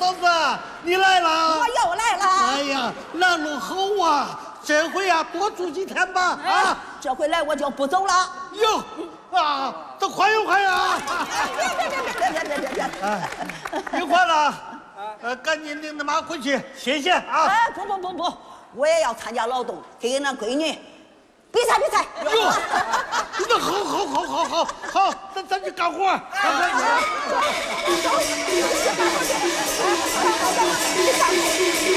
嫂子，你来了！ 我又来了。 哎呀，来路好啊！这回啊，多住几天吧。啊， 这回来我就不走了。 哟，啊，都快有快啊！别快了，赶紧领着马回去，谢谢啊！ 哎，不，我也要参加劳动，给俺闺女比赛。 哟，那好，咱去干活，干活去。